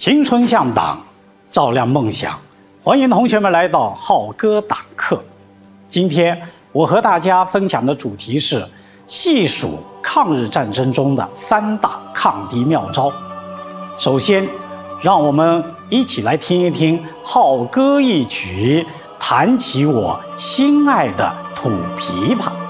青春向党，照亮梦想。欢迎同学们来到浩哥党课。今天我和大家分享的主题是细数抗日战争中的3大抗敌妙招。首先，让我们一起来听一听浩哥一曲，弹起我心爱的土琵琶。